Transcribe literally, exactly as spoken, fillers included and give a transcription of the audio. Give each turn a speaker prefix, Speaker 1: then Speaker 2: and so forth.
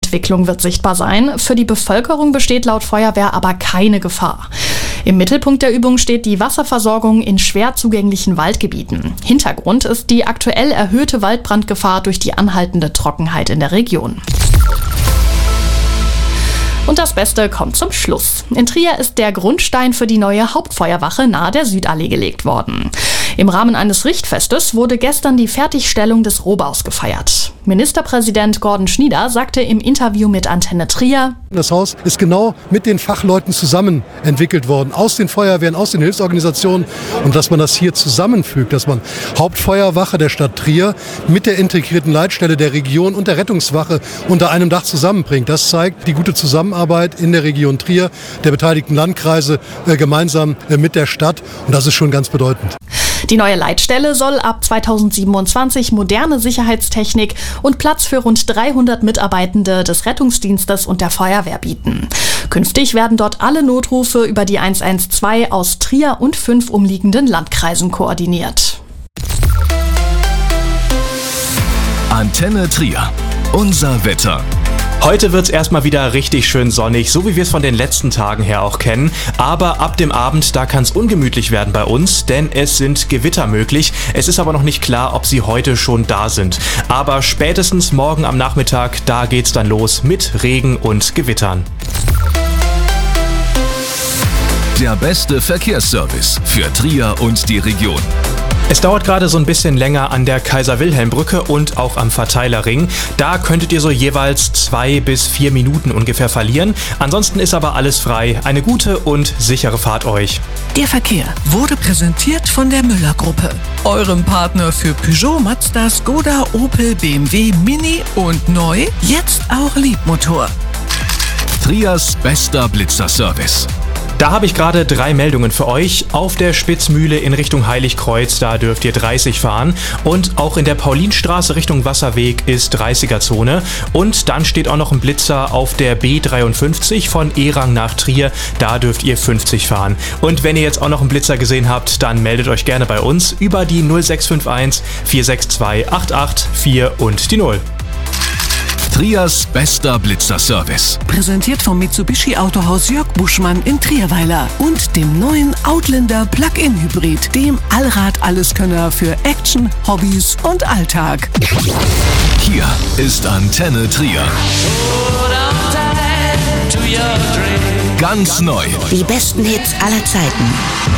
Speaker 1: Entwicklung wird sichtbar sein. Für die Bevölkerung besteht laut Feuerwehr aber keine Gefahr. Im Mittelpunkt der Übung steht die Wasserversorgung in schwer zugänglichen Waldgebieten. Hintergrund ist die aktuell erhöhte Waldbrandgefahr durch die anhaltende Trockenheit in der Region. Und das Beste kommt zum Schluss. In Trier ist der Grundstein für die neue Hauptfeuerwache nahe der Südallee gelegt worden. Im Rahmen eines Richtfestes wurde gestern die Fertigstellung des Rohbaus gefeiert. Ministerpräsident Gordon Schnieder sagte im Interview mit Antenne Trier:
Speaker 2: Das Haus ist genau mit den Fachleuten zusammen entwickelt worden, aus den Feuerwehren, aus den Hilfsorganisationen. Und dass man das hier zusammenfügt, dass man Hauptfeuerwache der Stadt Trier mit der integrierten Leitstelle der Region und der Rettungswache unter einem Dach zusammenbringt. Das zeigt die gute Zusammenarbeit in der Region Trier, der beteiligten Landkreise äh, gemeinsam äh, mit der Stadt. Und das ist schon ganz bedeutend.
Speaker 1: Die neue Leitstelle soll ab zweitausendsiebenundzwanzig moderne Sicherheitstechnik und Platz für rund dreihundert Mitarbeitende des Rettungsdienstes und der Feuerwehr bieten. Künftig werden dort alle Notrufe über die eins eins zwei aus Trier und fünf umliegenden Landkreisen koordiniert.
Speaker 3: Antenne Trier. Unser Wetter.
Speaker 4: Heute wird's erstmal wieder richtig schön sonnig, so wie wir es von den letzten Tagen her auch kennen. Aber ab dem Abend, da kann es ungemütlich werden bei uns, denn es sind Gewitter möglich. Es ist aber noch nicht klar, ob sie heute schon da sind. Aber spätestens morgen am Nachmittag, da geht's dann los mit Regen und Gewittern.
Speaker 3: Der beste Verkehrsservice für Trier und die Region.
Speaker 4: Es dauert gerade so ein bisschen länger an der Kaiser-Wilhelm-Brücke und auch am Verteilerring. Da könntet ihr so jeweils zwei bis vier Minuten ungefähr verlieren. Ansonsten ist aber alles frei. Eine gute und sichere Fahrt euch.
Speaker 5: Der Verkehr wurde präsentiert von der Müller-Gruppe, eurem Partner für Peugeot, Mazda, Skoda, Opel, B M W, Mini und neu, jetzt auch Liebmotor.
Speaker 3: Triers bester Blitzer-Service.
Speaker 4: Da habe ich gerade drei Meldungen für euch. Auf der Spitzmühle in Richtung Heiligkreuz, da dürft ihr dreißig fahren. Und auch in der Paulinstraße Richtung Wasserweg ist dreißiger-Zone. Und dann steht auch noch ein Blitzer auf der B dreiundfünfzig von Erang nach Trier. Da dürft ihr fünfzig fahren. Und wenn ihr jetzt auch noch einen Blitzer gesehen habt, dann meldet euch gerne bei uns über die null sechs fünf eins vier sechs zwei acht acht vier und die null.
Speaker 3: Triers bester Blitzer-Service.
Speaker 5: Präsentiert vom Mitsubishi Autohaus Jörg Buschmann in Trierweiler und dem neuen Outlander Plug-in-Hybrid, dem Allrad-Alleskönner für Action, Hobbys und Alltag.
Speaker 3: Hier ist Antenne Trier. Ganz neu.
Speaker 6: Die besten Hits aller Zeiten.